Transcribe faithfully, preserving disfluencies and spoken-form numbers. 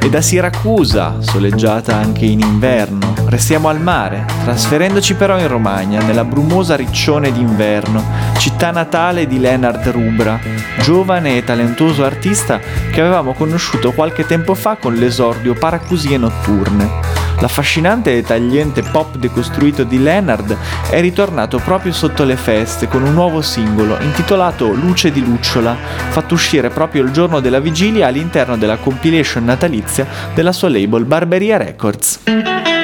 E da Siracusa, soleggiata anche in inverno, restiamo al mare, trasferendoci però in Romagna, nella brumosa Riccione d'inverno, città natale di Leonard Rubra, giovane e talentuoso artista che avevamo conosciuto qualche tempo fa con l'esordio Paracusie Notturne. L'affascinante e tagliente pop decostruito di Leonard è ritornato proprio sotto le feste con un nuovo singolo intitolato Luce di Lucciola, fatto uscire proprio il giorno della vigilia all'interno della compilation natalizia della sua label Barberia Records.